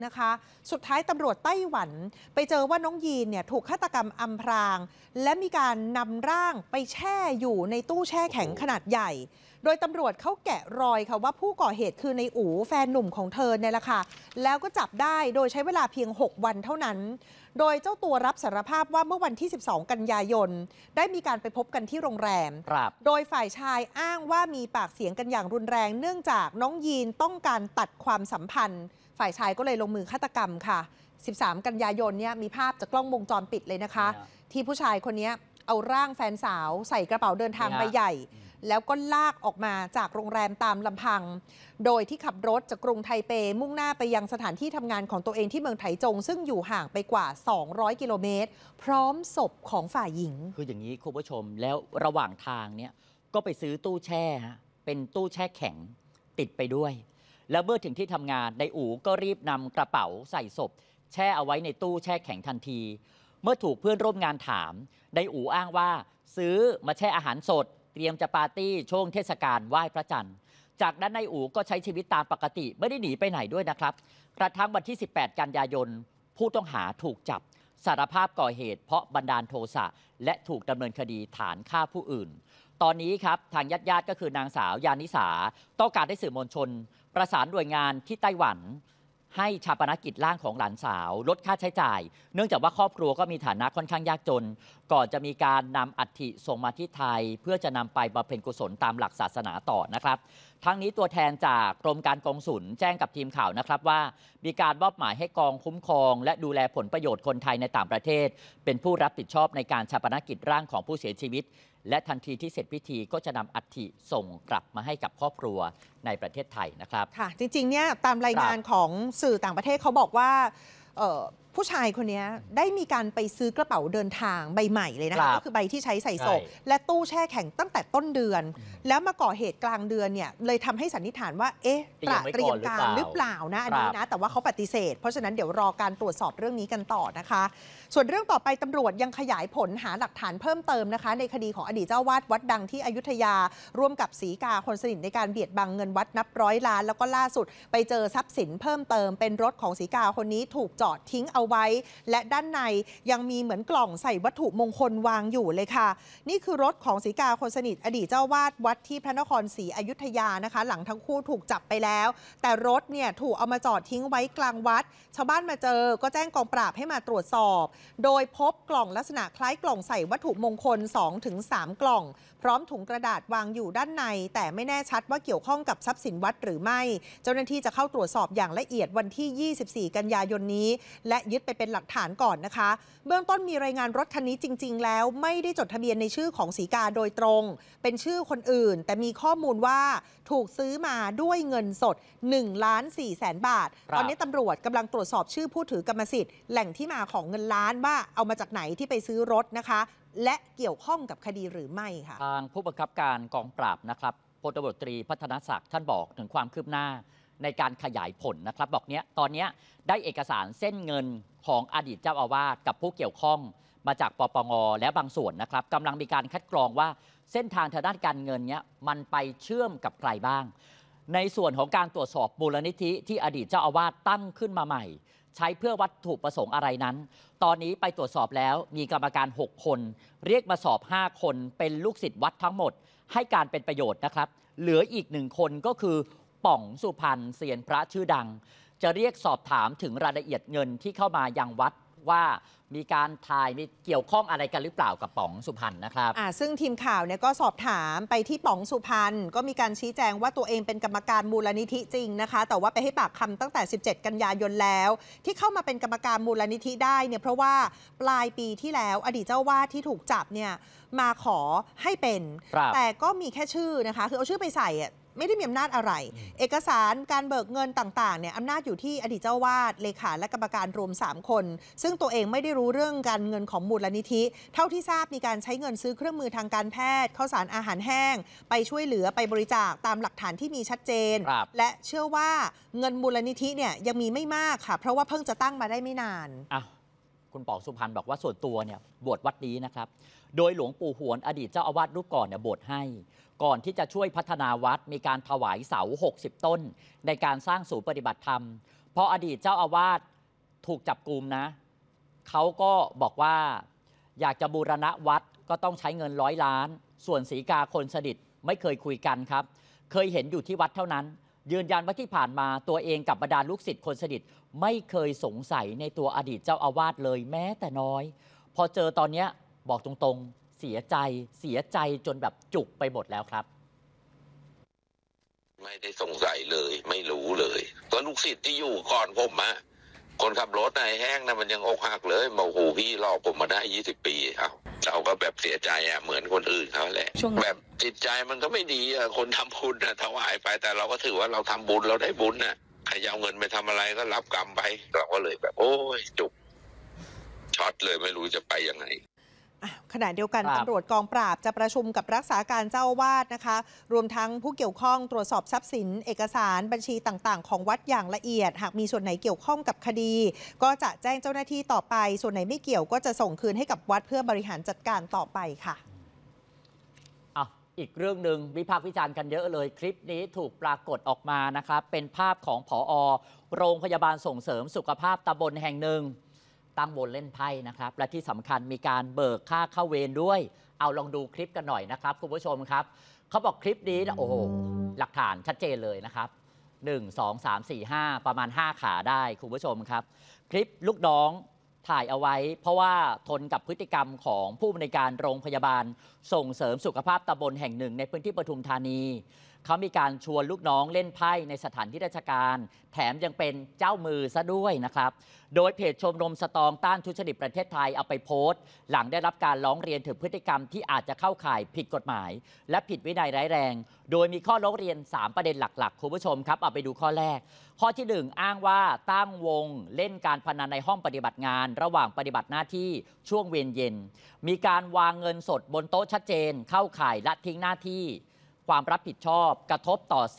นะคะสุดท้ายตำรวจไต้หวันไปเจอว่าน้องยีนเนี่ยถูกฆาตกรรมอำพรางและมีการนำร่างไปแช่อยู่ในตู้แช่แข็งขนาดใหญ่โดยตำรวจเขาแกะรอยค่ะว่าผู้ก่อเหตุคือในอู๋แฟนหนุ่มของเธอเนี่ยแหละค่ะแล้วก็จับได้โดยใช้เวลาเพียง6 วันเท่านั้นโดยเจ้าตัวรับสารภาพว่าเมื่อวันที่12 กันยายนได้มีการไปพบกันที่โรงแรมโดยฝ่ายชายอ้างว่ามีปากเสียงกันอย่างรุนแรงเนื่องจากน้องยีนต้องการตัดความสัมพันธ์ฝ่ายชายก็เลยลงมือฆาตกรรมค่ะ13 กันยายนเนี่ยมีภาพจากกล้องวงจรปิดเลยนะคะที่ผู้ชายคนนี้เอาร่างแฟนสาวใส่กระเป๋าเดินทางใบใหญ่แล้วก็ลากออกมาจากโรงแรมตามลำพังโดยที่ขับรถจากกรุงไทเปมุ่งหน้าไปยังสถานที่ทำงานของตัวเองที่เมืองไถจงซึ่งอยู่ห่างไปกว่า200 กิโลเมตรพร้อมศพของฝ่ายหญิงคืออย่างนี้คุณผู้ชมแล้วระหว่างทางเนี่ยก็ไปซื้อตู้แช่เป็นตู้แช่แข็งติดไปด้วยแล้วเมื่อถึงที่ทำงานในอู๋ก็รีบนำกระเป๋าใส่ศพแช่เอาไว้ในตู้แช่แข็งทันทีเมื่อถูกเพื่อนร่วมงานถามในอู๋อ้างว่าซื้อมาแช่อาหารสดเตรียมจะปาร์ตี้ช่วงเทศกาลไหว้พระจันทร์จากนั้นนายอู๋ก็ใช้ชีวิตตามปกติไม่ได้หนีไปไหนด้วยนะครับกระทั่งวันที่18 กันยายนผู้ต้องหาถูกจับสารภาพก่อเหตุเพราะบันดาลโทสะและถูกดำเนินคดีฐานฆ่าผู้อื่นตอนนี้ครับทางญาติก็คือนางสาวยานิสาต้องการให้สื่อมวลชนประสานหน่วยงานที่ไต้หวันให้ชาปนกิจร่างของหลานสาวลดค่าใช้จ่ายเนื่องจากว่าครอบครัวก็มีฐานะค่อนข้างยากจนก่อนจะมีการนำอัฐิส่งมาที่ไทยเพื่อจะนำไปบำเพ็ญกุศลตามหลักศาสนาต่อนะครับทั้งนี้ตัวแทนจากกรมการกงสุลแจ้งกับทีมข่าวนะครับว่ามีการมอบหมายให้กองคุ้มครองและดูแลผลประโยชน์คนไทยในต่างประเทศเป็นผู้รับผิดชอบในการชาปนกิจร่างของผู้เสียชีวิตและทันทีที่เสร็จพิธีก็จะนำอัฐิส่งกลับมาให้กับครอบครัวในประเทศไทยนะครับค่ะจริงๆเนี่ยตามรายงานของสื่อต่างประเทศเขาบอกว่าผู้ชายคนนี้ได้มีการไปซื้อกระเป๋าเดินทางใบใหม่เลยนะคะก็คือใบที่ใช้ใส่ศพและตู้แช่แข็งตั้งแต่ต้นเดือนแล้วมาก่อเหตุกลางเดือนเนี่ยเลยทำให้สันนิษฐานว่าเอ๊ะเตรียมการหรือเปล่านะอันนี้นะแต่ว่าเขาปฏิเสธเพราะฉะนั้นเดี๋ยวรอการตรวจสอบเรื่องนี้กันต่อนะคะส่วนเรื่องต่อไปตำรวจยังขยายผลหาหลักฐานเพิ่มเติมนะคะในคดีของอดีตเจ้าวาดวัดดังที่อยุธยาร่วมกับศรีกาคนสนิทในการเบียดบังเงินวัดนับ100 ล้านแล้วก็ล่าสุดไปเจอทรัพย์สินเพิ่มเติมเป็นรถของศรีกาคนนี้ถูกจอดทิ้งเอาไว้และด้านในยังมีเหมือนกล่องใส่วัตถุมงคลวางอยู่เลยค่ะนี่คือรถของศรีกาคนสนิทอดีตเจ้าวาดวัดที่พระนครศรีอยุธยานะคะหลังทั้งคู่ถูกจับไปแล้วแต่รถเนี่ยถูกเอามาจอดทิ้งไว้กลางวัดชาวบ้านมาเจอก็แจ้งกองปราบให้มาตรวจสอบโดยพบกล่องลักษณะคล้ายกล่องใส่วัตถุมงคล 2-3 กล่องพร้อมถุงกระดาษวางอยู่ด้านในแต่ไม่แน่ชัดว่าเกี่ยวข้องกับทรัพย์สินวัดหรือไม่เจ้าหน้าที่จะเข้าตรวจสอบอย่างละเอียดวันที่ 24 กันยายนนี้และยึดไปเป็นหลักฐานก่อนนะคะเบื้องต้นมีรายงานรถคันนี้จริงๆแล้วไม่ได้จดทะเบียนในชื่อของศรีกาโดยตรงเป็นชื่อคนอื่นแต่มีข้อมูลว่าถูกซื้อมาด้วยเงินสด 1,400,000 บาทตอนนี้ตำรวจกำลังตรวจสอบชื่อผู้ถือกรรมสิทธิ์แหล่งที่มาของเงินล้านว่าเอามาจากไหนที่ไปซื้อรถนะคะและเกี่ยวข้องกับคดีหรือไม่ค่ะทางผู้บังคับการกองปราบนะครับพลตำรวจตรีพัฒนศักดิ์ท่านบอกถึงความคืบหน้าในการขยายผลนะครับบอกตอนนี้ได้เอกสารเส้นเงินของอดีตเจ้าอาวาสกับผู้เกี่ยวข้องมาจากปปงและบางส่วนนะครับกำลังมีการคัดกรองว่าเส้นทางทางด้านการเงินเนี้ยมันไปเชื่อมกับใครบ้างในส่วนของการตรวจสอบมูลนิธิที่อดีตเจ้าอาวาสตั้งขึ้นมาใหม่ใช้เพื่อวัตถุประสงค์อะไรนั้นตอนนี้ไปตรวจสอบแล้วมีกรรมการ6 คนเรียกมาสอบ5 คนเป็นลูกศิษย์วัดทั้งหมดให้การเป็นประโยชน์นะครับเหลืออีก1 คนก็คือป๋องสุพรรณเซียนพระชื่อดังจะเรียกสอบถามถึงรายละเอียดเงินที่เข้ามายังวัดว่ามีการถ่ายมีเกี่ยวข้องอะไรกันหรือเปล่ากับป๋องสุพรรณนะครับซึ่งทีมข่าวเนี่ยก็สอบถามไปที่ป๋องสุพรรณก็มีการชี้แจงว่าตัวเองเป็นกรรมการมูลนิธิจริงนะคะแต่ว่าไปให้ปากคำตั้งแต่17 กันยายนแล้วที่เข้ามาเป็นกรรมการมูลนิธิได้เนี่ยเพราะว่าปลายปีที่แล้วอดีตเจ้าวาดที่ถูกจับเนี่ยมาขอให้เป็นแต่ก็มีแค่ชื่อนะคะคือเอาชื่อไปใส่ไม่ได้มีอำนาจอะไรเอกสารการเบิกเงินต่างๆเนี่ยอำนาจอยู่ที่อดีตเจ้าวาดเลขาและกรรมการรวม3 คนซึ่งตัวเองไม่ได้รู้เรื่องการเงินของมูลนิธิเท่าที่ทราบมีการใช้เงินซื้อเครื่องมือทางการแพทย์ข้าวสารอาหารแห้งไปช่วยเหลือไปบริจาคตามหลักฐานที่มีชัดเจนและเชื่อว่าเงินมูลนิธิเนี่ยยังมีไม่มากค่ะเพราะว่าเพิ่งจะตั้งมาได้ไม่นานคุณป๋องสุพรรณบอกว่าส่วนตัวเนี่ยบวชวัดนี้นะครับโดยหลวงปู่หวนอดีตเจ้าอาวาสรูปก่อนเนี่ยบวชให้ก่อนที่จะช่วยพัฒนาวัดมีการถวายเสา60 ต้นในการสร้างศูนย์ปฏิบัติธรรมพออดีตเจ้าอาวาสถูกจับกุมนะเขาก็บอกว่าอยากจะบูรณะวัดก็ต้องใช้เงิน100 ล้านส่วนศรีกาคนสนิทไม่เคยคุยกันครับเคยเห็นอยู่ที่วัดเท่านั้นยืนยันว่าที่ผ่านมาตัวเองกับบรรดาลูกศิษย์คนสนิทไม่เคยสงสัยในตัวอดีตเจ้าอาวาสเลยแม้แต่น้อยพอเจอตอนนี้บอกตรงๆเสียใจจนแบบจุกไปหมดแล้วครับไม่ได้สงสัยเลยไม่รู้เลยก็ลูกศิษย์ที่อยู่ก่อนผมอะคนขับรถนายแห้งนะมันยังอกหักเลยบอกโอ้โหพี่รอผมมาได้20 ปีครับเราก็แบบเสียใจอะเหมือนคนอื่นเขาแหละแบบจิตใจมันก็ไม่ดีอะคนทำบุญนะถวายไปแต่เราก็ถือว่าเราทำบุญเราได้บุญน่ะใครเอาเงินไปทำอะไรก็รับกรรมไปเราก็เลยแบบโอ้ยจุกช็อตเลยไม่รู้จะไปยังไงขณะเดียวกันตำรวจกองปราบจะประชุมกับรักษาการเจ้าอาวาสนะคะรวมทั้งผู้เกี่ยวข้องตรวจสอบทรัพย์สินเอกสารบัญชีต่างๆของวัดอย่างละเอียดหากมีส่วนไหนเกี่ยวข้องกับคดีก็จะแจ้งเจ้าหน้าที่ต่อไปส่วนไหนไม่เกี่ยวก็จะส่งคืนให้กับวัดเพื่อบริหารจัดการต่อไปค่ะอีกเรื่องหนึ่งวิพากษ์วิจารณ์กันเยอะเลยคลิปนี้ถูกปรากฏออกมานะครับเป็นภาพของผอ.โรงพยาบาลส่งเสริมสุขภาพตำบลแห่งหนึ่งตั้งบนเล่นไพ่นะครับและที่สำคัญมีการเบิกค่าเข้าเวรด้วยเอาลองดูคลิปกันหน่อยนะครับคุณผู้ชมครับเขาบอกคลิปนี้นะโอ้โหหลักฐานชัดเจนเลยนะครับ1 2 3 4 5ประมาณ5ขาได้คุณผู้ชมครับคลิปลูกน้องถ่ายเอาไว้เพราะว่าทนกับพฤติกรรมของผู้อำนวยการโรงพยาบาลส่งเสริมสุขภาพตำบลแห่งหนึ่งในพื้นที่ปทุมธานีเขามีการชวนลูกน้องเล่นไพ่ในสถานที่ราชการแถมยังเป็นเจ้ามือซะด้วยนะครับโดยเพจชมรมสตองต้านทุจริตประเทศไทยเอาไปโพสต์หลังได้รับการร้องเรียนถึงพฤติกรรมที่อาจจะเข้าข่ายผิดกฎหมายและผิดวินัยร้ายแรงโดยมีข้อร้องเรียน3ประเด็นหลักๆคุณผู้ชมครับเอาไปดูข้อแรกข้อที่1อ้างว่าตั้งวงเล่นการพนันในห้องปฏิบัติงานระหว่างปฏิบัติหน้าที่ช่วงเวรเย็นมีการวางเงินสดบนโต๊ะชัดเจนเข้าข่ายละทิ้งหน้าที่ความรับผิดชอบกระทบต่อ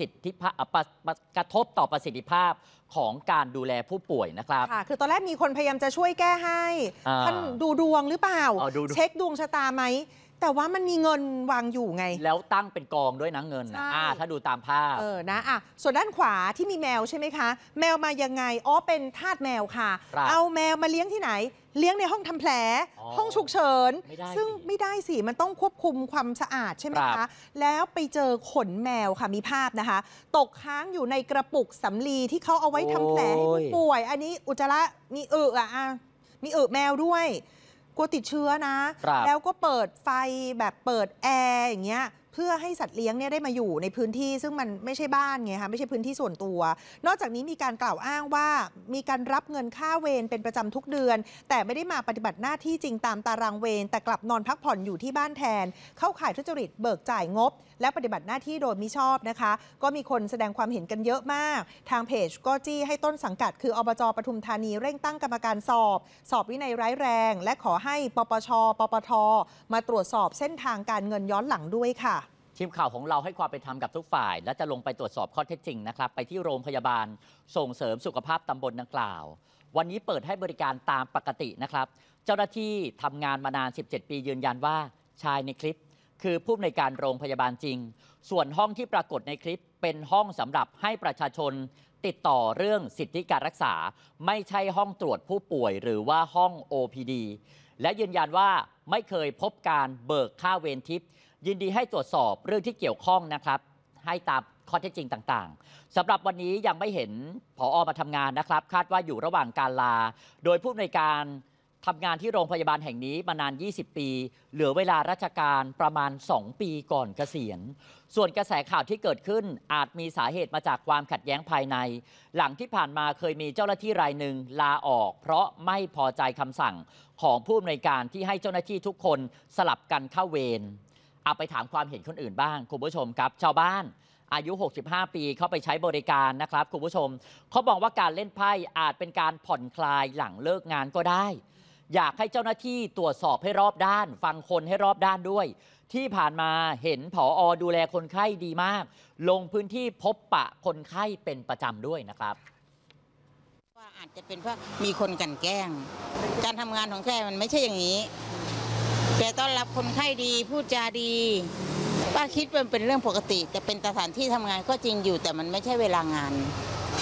ประสิทธิภาพของการดูแลผู้ป่วยนะครับค่ะคือตอนแรกมีคนพยายามจะช่วยแก้ให้ท่านดูดวงหรือเปล่าเช็คดวงชะตาไหมแต่ว่ามันมีเงินวางอยู่ไงแล้วตั้งเป็นกองด้วยนะเงินถ้าดูตามภาพนะส่วนด้านขวาที่มีแมวใช่ไหมคะแมวมายังไงเป็นทาสแมวค่ะเอาแมวมาเลี้ยงที่ไหนเลี้ยงในห้องทำแผลห้องฉุกเฉินซึ่งไม่ได้สิมันต้องควบคุมความสะอาดใช่ไหมคะแล้วไปเจอขนแมวค่ะมีภาพนะคะตกค้างอยู่ในกระปุกสำลีที่เขาเอาไว้ทำแผลให้ผู้ป่วยอันนี้อุจจาระมีมีแมวด้วยกลัวติดเชื้อนะแล้วก็เปิดไฟแบบเปิดแอร์อย่างเงี้ยเพื่อให้สัตว์เลี้ยงเนี่ยได้มาอยู่ในพื้นที่ซึ่งมันไม่ใช่บ้านไงคะไม่ใช่พื้นที่ส่วนตัวนอกจากนี้มีการกล่าวอ้างว่ามีการรับเงินค่าเวรเป็นประจำทุกเดือนแต่ไม่ได้มาปฏิบัติหน้าที่จริงตามตารางเวรแต่กลับนอนพักผ่อนอยู่ที่บ้านแทนเข้าข่ายทุจริตเบิกจ่ายงบและปฏิบัติหน้าที่โดยมิชอบนะคะก็มีคนแสดงความเห็นกันเยอะมากทางเพจก็จี้ให้ต้นสังกัดคืออบจ.ปทุมธานีเร่งตั้งกรรมการสอบวินัยร้ายแรงและขอให้ปปช.ปปท.มาตรวจสอบเส้นทางการเงินย้อนหลังด้วยค่ะทีมข่าวของเราให้ความเป็นธรรมกับทุกฝ่ายและจะลงไปตรวจสอบข้อเท็จจริงนะครับไปที่โรงพยาบาลส่งเสริมสุขภาพตำบลดังกล่าววันนี้เปิดให้บริการตามปกตินะครับเจ้าหน้าที่ทำงานมานาน17 ปียืนยันว่าชายในคลิปคือผู้อำนวยการโรงพยาบาลจริงส่วนห้องที่ปรากฏในคลิปเป็นห้องสำหรับให้ประชาชนติดต่อเรื่องสิทธิการรักษาไม่ใช่ห้องตรวจผู้ป่วยหรือว่าห้อง OPD และยืนยันว่าไม่เคยพบการเบิกค่าเวรทิพย์ยินดีให้ตรวจสอบเรื่องที่เกี่ยวข้องนะครับให้ตามข้อเท็จจริงต่างๆสำหรับวันนี้ยังไม่เห็นผอ.มาทำงานนะครับคาดว่าอยู่ระหว่างการลาโดยผู้อำนวยการทำงานที่โรงพยาบาลแห่งนี้มานาน20 ปีเหลือเวลาราชการประมาณ2 ปีก่อนเกษียณส่วนกระแสข่าวที่เกิดขึ้นอาจมีสาเหตุมาจากความขัดแย้งภายในหลังที่ผ่านมาเคยมีเจ้าหน้าที่รายหนึ่งลาออกเพราะไม่พอใจคำสั่งของผู้อำนวยการที่ให้เจ้าหน้าที่ทุกคนสลับกันเข้าเวรเอาไปถามความเห็นคนอื่นบ้างคุณผู้ชมครับชาวบ้านอายุ65 ปีเข้าไปใช้บริการนะครับคุณผู้ชมเขาบอกว่าการเล่นไพ่อาจเป็นการผ่อนคลายหลังเลิกงานก็ได้อยากให้เจ้าหน้าที่ตรวจสอบให้รอบด้านฟังคนให้รอบด้านด้วยที่ผ่านมาเห็นผอ.ดูแลคนไข้ดีมากลงพื้นที่พบปะคนไข้เป็นประจำด้วยนะครับว่าอาจจะเป็นเพราะมีคนกลั่นแกล้งการทำงานของแกมันไม่ใช่อย่างนี้แกต้อนรับคนไข้ดีพูดจาดีป้าคิดว่าเป็นเรื่องปกติแต่เป็นสถานที่ทำงานก็จริงอยู่แต่มันไม่ใช่เวลางาน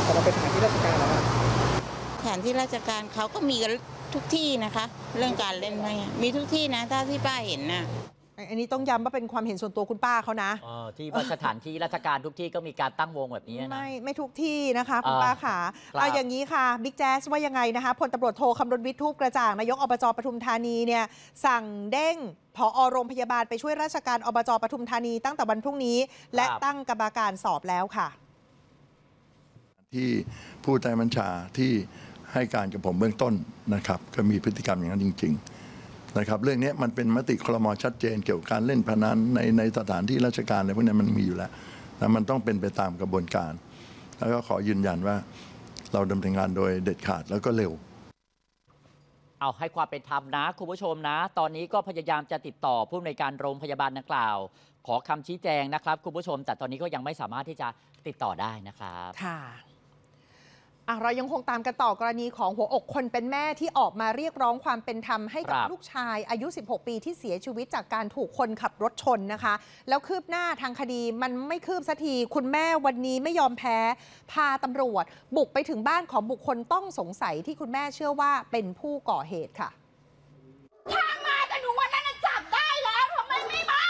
แต่เราเป็นสถานที่ราชการแล้วนะสถานที่ราชการเขาก็มีกันทุกที่นะคะ เรื่องการเล่นไพ่มีทุกที่นะถ้าที่ป้าเห็นนะอันนี้ต้องย้ำว่าเป็นความเห็นส่วนตัวคุณป้าเขานะที่สถานที่ราชการทุกที่ก็มีการตั้งวงแบบนี้นะไม่ทุกที่นะคะคุณป้าขาเอาอย่างนี้ค่ะบิ๊กแจ๊สว่ายังไงนะคะพลตำรวจโทคำรณวิทย์ทูปกระจ่างนายกอบจปทุมธานีเนี่ยสั่งเด้งผอ.โรงพยาบาลไปช่วยราชการอบจปทุมธานีตั้งแต่วันพรุ่งนี้และตั้งกรรมการสอบแล้วค่ะที่ผู้ใต้บัญชาที่ให้การกับผมเบื้องต้นนะครับก็มีพฤติกรรมอย่างนั้นจริงๆนะครับเรื่องนี้มันเป็นมติครม.ชัดเจนเกี่ยวกับการเล่นพนันในสถานที่ราชการอะไรพวกนี้มันมีอยู่แล้วนะมันต้องเป็นไปตามกระบวนการแล้วก็ขอยืนยันว่าเราดำเนินงานโดยเด็ดขาดแล้วก็เร็วเอาให้ความเป็นธรรมนะคุณผู้ชมนะตอนนี้ก็พยายามจะติดต่อผู้อำนวยการโรงพยาบาลดังกล่าวขอคำชี้แจงนะครับคุณผู้ชมแต่ตอนนี้ก็ยังไม่สามารถที่จะติดต่อได้นะครับค่ะเรายังคงตามกันต่อกรณีของหัวอกคนเป็นแม่ที่ออกมาเรียกร้องความเป็นธรรมให้กับลูกชายอายุ16 ปีที่เสียชีวิตจากการถูกคนขับรถชนนะคะแล้วคืบหน้าทางคดีมันไม่คืบสักทีคุณแม่วันนี้ไม่ยอมแพ้พาตำรวจบุกไปถึงบ้านของบุคคลต้องสงสัยที่คุณแม่เชื่อว่าเป็นผู้ก่อเหตุค่ะทางมาแต่หนูวันนั้นจับได้แล้วทำไมไม่มา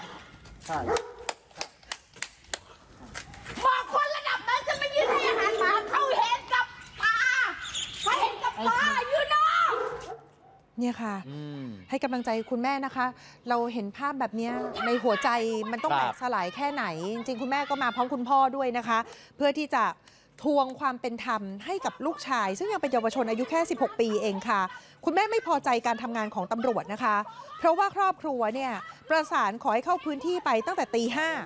บอกคนระดับนั้นจะมายืนให้อาหารหมาเขาเห็นกับตาเขาเห็นกับตาอยู่เนาะเนี่ยค่ะให้กำลังใจคุณแม่นะคะเราเห็นภาพแบบนี้ในหัวใจมันต้องแตกสลายแค่ไหนจริงๆคุณแม่ก็มาพร้อมคุณพ่อด้วยนะคะเพื่อที่จะทวงความเป็นธรรมให้กับลูกชายซึ่งยังเป็นเยาวชนอายุแค่16 ปีเองค่ะคุณแม่ไม่พอใจการทำงานของตำรวจนะคะเพราะว่าครอบครัวเนี่ยประสานขอให้เข้าพื้นที่ไปตั้งแต่ตี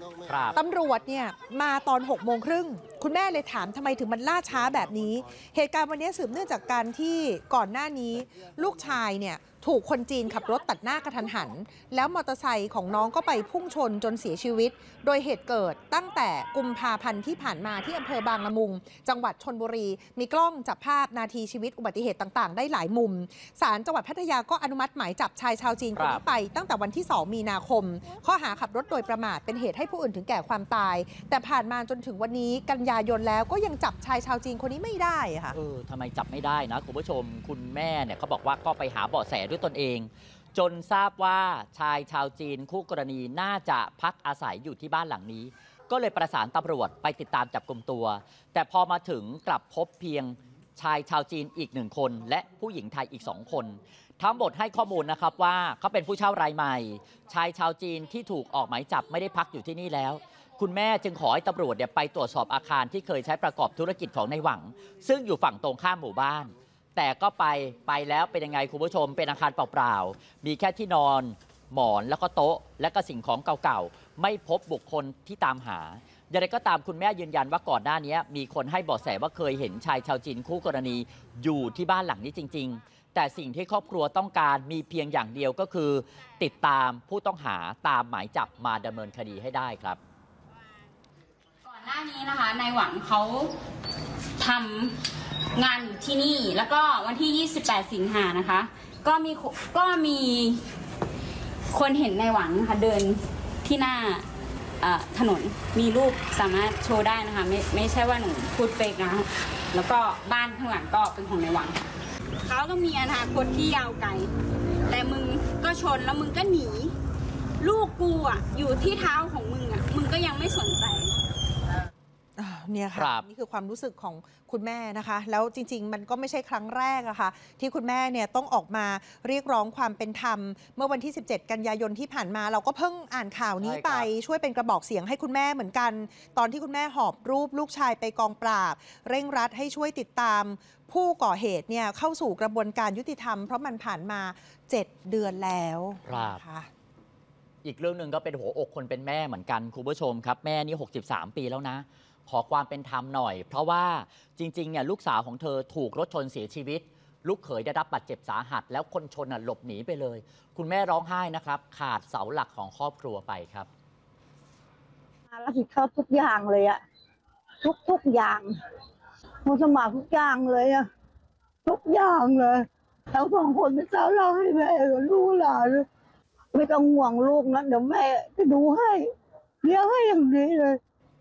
5ตำรวจเนี่ยมาตอน6 โมงครึ่งคุณแม่เลยถามทำไมถึงมันล่าช้าแบบนี้เหตุการณ์วันนี้สืบเนื่องจากการที่ก่อนหน้านี้ลูกชายเนี่ยถูกคนจีนขับรถตัดหน้ากระทันหันแล้วมอเตอร์ไซค์ของน้องก็ไปพุ่งชนจนเสียชีวิตโดยเหตุเกิดตั้งแต่กุมภาพันธ์ที่ผ่านมาที่อำเภอบางละมุงจังหวัดชลบุรีมีกล้องจับภาพนาทีชีวิตอุบัติเหตุต่างๆได้หลายมุมศาลจังหวัดพัทยาก็อนุมัติหมายจับชายชาวจีนคนนี้ไปตั้งแต่วันที่2 มีนาคมข้อหาขับรถโดยประมาทเป็นเหตุให้ผู้อื่นถึงแก่ความตายแต่ผ่านมาจนถึงวันนี้กันยายนแล้วก็ยังจับชายชาวจีนคนนี้ไม่ได้ค่ะทำไมจับไม่ได้นะคุณผู้ชมคุณแม่เนี่ยเขาบอกว่าก็ไปหาเบาะแสด้วยตนเองจนทราบว่าชายชาวจีนคู่กรณีน่าจะพักอาศัยอยู่ที่บ้านหลังนี้ก็เลยประสานตำรวจไปติดตามจับกุมตัวแต่พอมาถึงกลับพบเพียงชายชาวจีนอีก1 คนและผู้หญิงไทยอีก2 คนทั้งหมดให้ข้อมูลนะครับว่าเขาเป็นผู้เช่ารายใหม่ชายชาวจีนที่ถูกออกหมายจับไม่ได้พักอยู่ที่นี่แล้วคุณแม่จึงขอให้ตำรวจไปตรวจสอบอาคารที่เคยใช้ประกอบธุรกิจของในหวังซึ่งอยู่ฝั่งตรงข้ามหมู่บ้านแต่ก็ไปแล้วเป็นยังไงคุณผู้ชมเป็นอาคารเปล่าๆมีแค่ที่นอนหมอนแล้วก็โต๊ะและก็สิ่งของเก่าๆไม่พบบุคคลที่ตามหาอย่างไรก็ตามคุณแม่ยืนยันว่าก่อนหน้านี้มีคนให้เบาะแสว่าเคยเห็นชายชาวจีนคู่กรณีอยู่ที่บ้านหลังนี้จริงๆแต่สิ่งที่ครอบครัวต้องการมีเพียงอย่างเดียวก็คือติดตามผู้ต้องหาตามหมายจับมาดำเนินคดีให้ได้ครับก่อนหน้านี้นะคะนายหวังเขาทำงานอยู่ที่นี่แล้วก็วันที่ 28 สิงหานะคะก็มีคนเห็นนายหวังนะคะเดินที่หน้าถนนมีรูปสามารถโชว์ได้นะคะไม่ใช่ว่าหนูพูดเฟกนะคะแล้วก็บ้านข้างหลังก็เป็นของนายหวังเขาก็มีอนาคตที่ยาวไกลแต่มึงก็ชนแล้วมึงก็หนีลูกกูอยู่ที่เท้าของมึงมึงก็ยังไม่สนใจเนี่ยค่ะนี่คือความรู้สึกของคุณแม่นะคะแล้วจริงๆมันก็ไม่ใช่ครั้งแรกอะค่ะที่คุณแม่เนี่ยต้องออกมาเรียกร้องความเป็นธรรมเมื่อวันที่17 กันยายนที่ผ่านมาเราก็เพิ่งอ่านข่าวนี้ไปช่วยเป็นกระบอกเสียงให้คุณแม่เหมือนกันตอนที่คุณแม่หอบรูปลูกชายไปกองปราบเร่งรัดให้ช่วยติดตามผู้ก่อเหตุเนี่ยเข้าสู่กระบวนการยุติธรรมเพราะมันผ่านมา7 เดือนแล้วค่ะอีกเรื่องหนึ่งก็เป็นหัวอกคนเป็นแม่เหมือนกันคุณผู้ชมครับแม่นี่63 ปีแล้วนะขอความเป็นธรรมหน่อยเพราะว่าจริงๆเนี่ยลูกสาวของเธอถูกรถชนเสียชีวิตลูกเขยได้รับบาดเจ็บสาหัสแล้วคนชนหลบหนีไปเลยคุณแม่ร้องไห้นะครับขาดเสาหลักของครอบครัวไปครับรับผิดชอบทุกอย่างเลยทุกอย่างมุสมาทุกอย่างเลยทุกอย่างเลยแล้ว2 คนเป็นเจ้าเราให้แม่กับลูกหลานไม่ต้องห่วงลูกนะเดี๋ยวแม่จะดูให้เลี้ยงให้อย่างดีเลย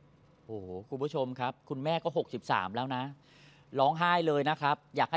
โอ้โหคุณผู้ชมครับ คุณแม่ก็ 63 แล้วนะ ร้องไห้เลยนะครับอยากให้